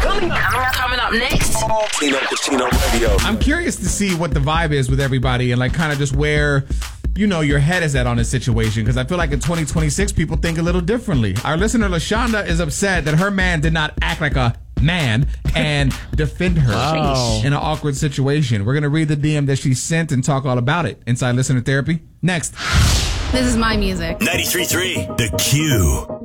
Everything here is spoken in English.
Coming up next. Tino Cucino Radio. I'm curious to see what the vibe is with everybody and like kind of just where, you know, your head is at on this situation. Because I feel like in 2026, people think a little differently. Our listener, LaShonda, is upset that her man did not act like a man and defend her in an awkward situation. We're going to read the DM that she sent and talk all about it. Inside Listener Therapy. Next. This is my music. 93.3 The Q.